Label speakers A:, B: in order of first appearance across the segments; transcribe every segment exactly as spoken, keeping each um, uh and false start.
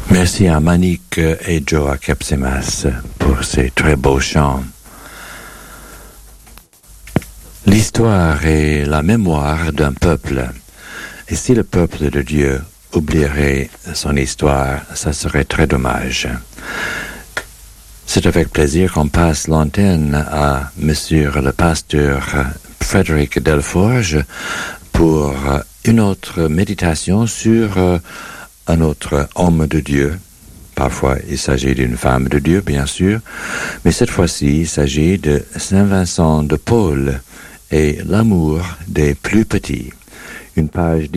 A: Merci à Manik et Joe à Capsemas pour ces très beaux chants. L'histoire est la mémoire d'un peuple. Et si le peuple de Dieu oublierait son histoire, ça serait très dommage. C'est avec plaisir qu'on passe l'antenne à Monsieur le pasteur Frédéric Delforge pour une autre méditation sur un autre homme de Dieu. Parfois, il s'agit d'une femme de Dieu, bien sûr, mais cette fois-ci, il s'agit de Saint Vincent de Paul et l'amour des plus petits. Une page.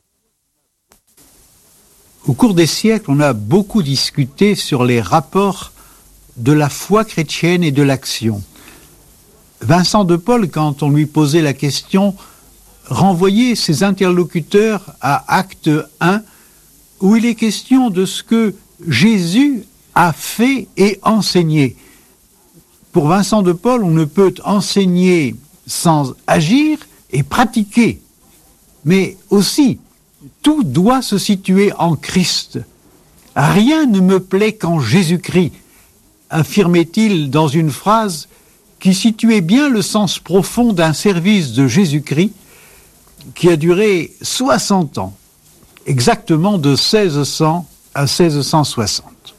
B: Au cours des siècles, on a beaucoup discuté sur les rapports de la foi chrétienne et de l'action. Vincent de Paul, quand on lui posait la question, renvoyait ses interlocuteurs à Acte un, où il est question de ce que Jésus a fait et enseigné. Pour Vincent de Paul, on ne peut enseigner sans agir et pratiquer. Mais aussi, tout doit se situer en Christ. Rien ne me plaît qu'en Jésus-Christ, affirmait-il dans une phrase qui situait bien le sens profond d'un service de Jésus-Christ qui a duré soixante ans, exactement de seize cents à seize cent soixante.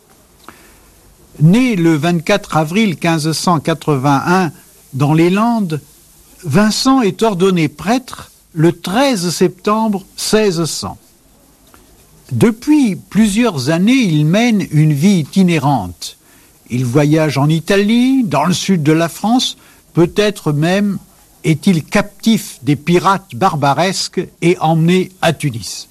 B: Né le vingt-quatre avril quinze cent quatre-vingt-un dans les Landes, Vincent est ordonné prêtre le treize septembre seize cents. Depuis plusieurs années, il mène une vie itinérante. Il voyage en Italie, dans le sud de la France, peut-être même est-il captif des pirates barbaresques et emmené à Tunis.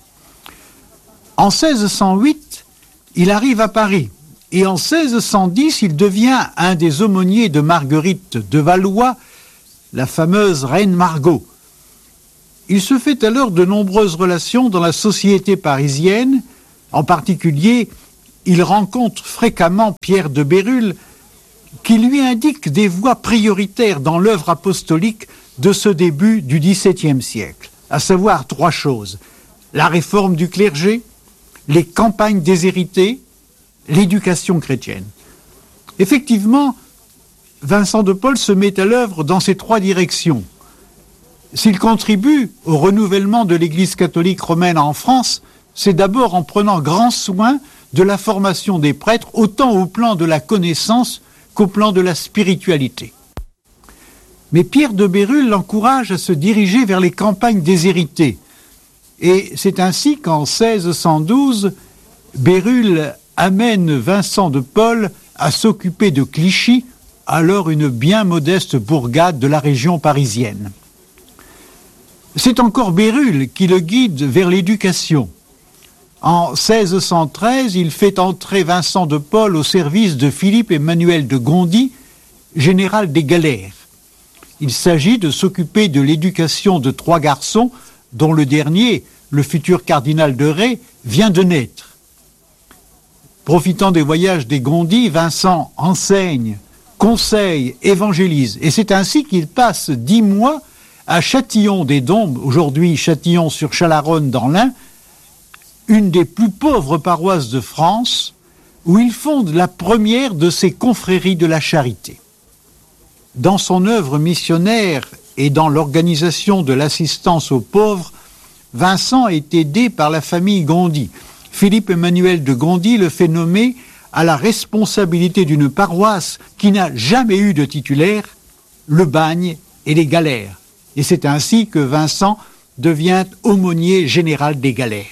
B: En seize cent huit, il arrive à Paris et en seize cent dix, il devient un des aumôniers de Marguerite de Valois, la fameuse reine Margot. Il se fait alors de nombreuses relations dans la société parisienne. En particulier, il rencontre fréquemment Pierre de Bérulle, qui lui indique des voies prioritaires dans l'œuvre apostolique de ce début du dix-septième siècle, à savoir trois choses: la réforme du clergé, les campagnes déshéritées, l'éducation chrétienne. Effectivement, Vincent de Paul se met à l'œuvre dans ces trois directions. S'il contribue au renouvellement de l'Église catholique romaine en France, c'est d'abord en prenant grand soin de la formation des prêtres, autant au plan de la connaissance qu'au plan de la spiritualité. Mais Pierre de Bérulle l'encourage à se diriger vers les campagnes déshéritées. Et c'est ainsi qu'en seize cent douze, Bérulle amène Vincent de Paul à s'occuper de Clichy, alors une bien modeste bourgade de la région parisienne. C'est encore Bérulle qui le guide vers l'éducation. En seize cent treize, il fait entrer Vincent de Paul au service de Philippe Emmanuel de Gondi, général des galères. Il s'agit de s'occuper de l'éducation de trois garçons, dont le dernier, le futur cardinal de Ré, vient de naître. Profitant des voyages des Gondi, Vincent enseigne, conseille, évangélise. Et c'est ainsi qu'il passe dix mois à Châtillon-des-Dombes, aujourd'hui Châtillon-sur-Chalaronne dans l'Ain, une des plus pauvres paroisses de France, où il fonde la première de ses confréries de la charité. Dans son œuvre missionnaire et dans l'organisation de l'assistance aux pauvres, Vincent est aidé par la famille Gondi. Philippe Emmanuel de Gondi le fait nommer à la responsabilité d'une paroisse qui n'a jamais eu de titulaire, le Bagne et les Galères. Et c'est ainsi que Vincent devient aumônier général des Galères.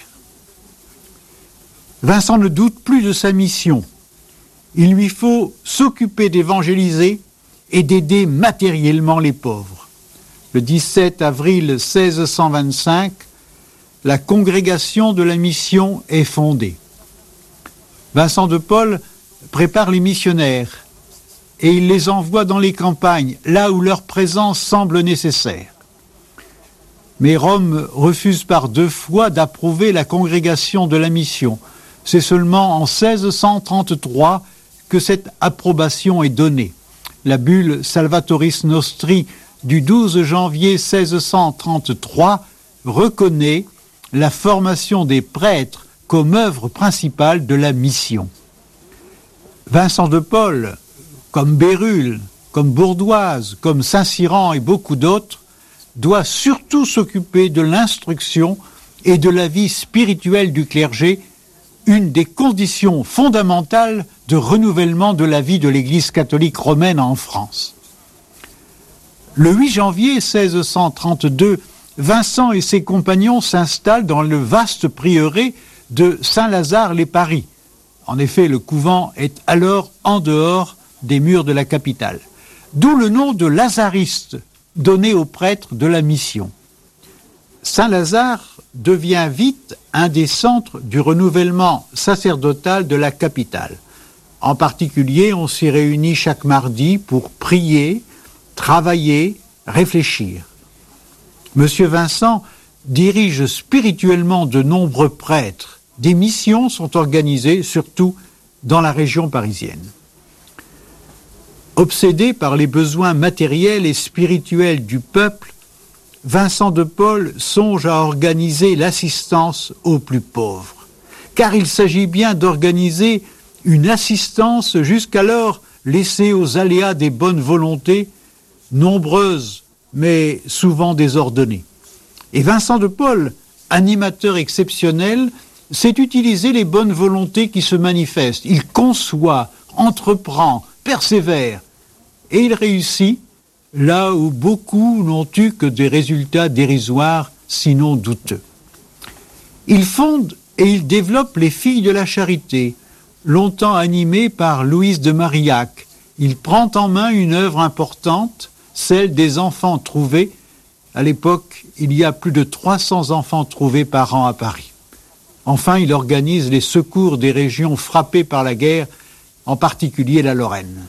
B: Vincent ne doute plus de sa mission. Il lui faut s'occuper d'évangéliser et d'aider matériellement les pauvres. Le dix-sept avril seize cent vingt-cinq, la congrégation de la mission est fondée. Vincent de Paul prépare les missionnaires et il les envoie dans les campagnes, là où leur présence semble nécessaire. Mais Rome refuse par deux fois d'approuver la congrégation de la mission. C'est seulement en seize cent trente-trois que cette approbation est donnée. La bulle Salvatoris Nostri du douze janvier seize cent trente-trois reconnaît la formation des prêtres comme œuvre principale de la mission. Vincent de Paul, comme Bérulle, comme Bourdoise, comme Saint-Cyran et beaucoup d'autres, doit surtout s'occuper de l'instruction et de la vie spirituelle du clergé, une des conditions fondamentales de renouvellement de la vie de l'Église catholique romaine en France. Le huit janvier seize cent trente-deux, Vincent et ses compagnons s'installent dans le vaste prieuré de Saint-Lazare-les-Paris. En effet, le couvent est alors en dehors des murs de la capitale. D'où le nom de Lazariste, donné aux prêtres de la mission. Saint-Lazare devient vite un des centres du renouvellement sacerdotal de la capitale. En particulier, on s'y réunit chaque mardi pour prier, travailler, réfléchir. Monsieur Vincent dirige spirituellement de nombreux prêtres. Des missions sont organisées, surtout dans la région parisienne. Obsédé par les besoins matériels et spirituels du peuple, Vincent de Paul songe à organiser l'assistance aux plus pauvres. Car il s'agit bien d'organiser une assistance jusqu'alors laissée aux aléas des bonnes volontés, nombreuses mais souvent désordonnées. Et Vincent de Paul, animateur exceptionnel, sait utiliser les bonnes volontés qui se manifestent. Il conçoit, entreprend, persévère, et il réussit là où beaucoup n'ont eu que des résultats dérisoires, sinon douteux. Il fonde et il développe les Filles de la Charité, longtemps animées par Louise de Marillac. Il prend en main une œuvre importante, celle des enfants trouvés. À l'époque, il y a plus de trois cents enfants trouvés par an à Paris. Enfin, il organise les secours des régions frappées par la guerre, en particulier la Lorraine.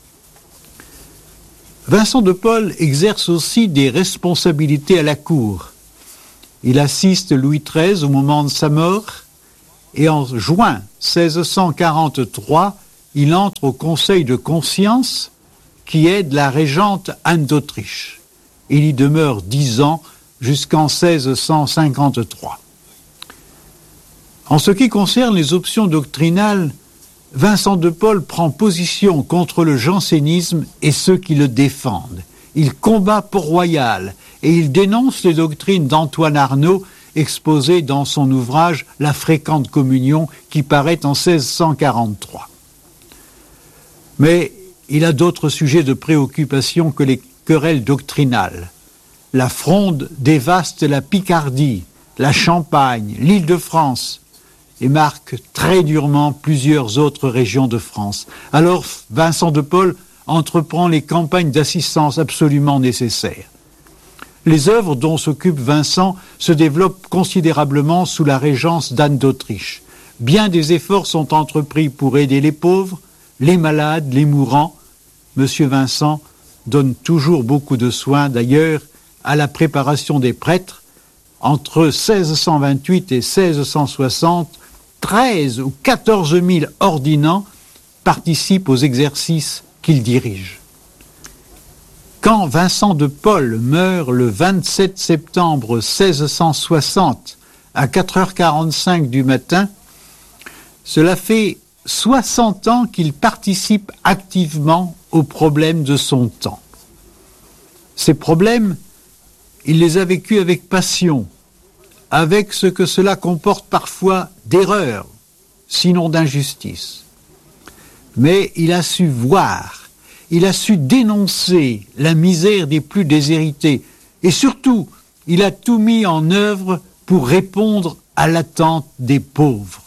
B: Vincent de Paul exerce aussi des responsabilités à la cour. Il assiste Louis treize au moment de sa mort et en juin seize cent quarante-trois, il entre au Conseil de conscience qui aide la régente Anne d'Autriche. Il y demeure dix ans jusqu'en seize cent cinquante-trois. En ce qui concerne les options doctrinales, Vincent de Paul prend position contre le jansénisme et ceux qui le défendent. Il combat Port-Royal et il dénonce les doctrines d'Antoine Arnauld exposées dans son ouvrage « La fréquente communion » qui paraît en seize cent quarante-trois. Mais il a d'autres sujets de préoccupation que les querelles doctrinales. La Fronde dévaste la Picardie, la Champagne, l'Île-de-France, et marque très durement plusieurs autres régions de France. Alors Vincent de Paul entreprend les campagnes d'assistance absolument nécessaires. Les œuvres dont s'occupe Vincent se développent considérablement sous la régence d'Anne d'Autriche. Bien des efforts sont entrepris pour aider les pauvres, les malades, les mourants. Monsieur Vincent donne toujours beaucoup de soins, d'ailleurs, à la préparation des prêtres. Entre seize cent vingt-huit et seize cent soixante, treize ou quatorze mille ordinants participent aux exercices qu'il dirige. Quand Vincent de Paul meurt le vingt-sept septembre seize cent soixante à quatre heures quarante-cinq du matin, cela fait soixante ans qu'il participe activement aux problèmes de son temps. Ces problèmes, il les a vécus avec passion, avec ce que cela comporte parfois d'erreur, sinon d'injustice. Mais il a su voir, il a su dénoncer la misère des plus déshérités, et surtout, il a tout mis en œuvre pour répondre à l'attente des pauvres.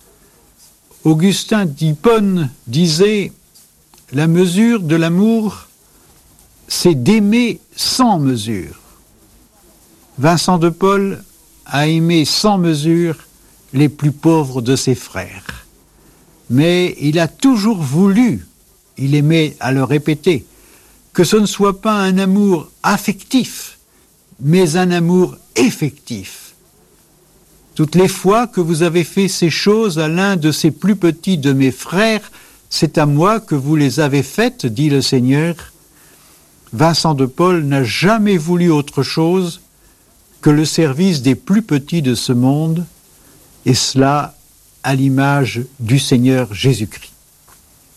B: Augustin d'Hippone disait « La mesure de l'amour, c'est d'aimer sans mesure ». Vincent de Paul a aimé sans mesure les plus pauvres de ses frères. Mais il a toujours voulu, il aimait à le répéter, que ce ne soit pas un amour affectif, mais un amour effectif. Toutes les fois que vous avez fait ces choses à l'un de ces plus petits de mes frères, c'est à moi que vous les avez faites, dit le Seigneur. Vincent de Paul n'a jamais voulu autre chose que le service des plus petits de ce monde, et cela à l'image du Seigneur Jésus-Christ.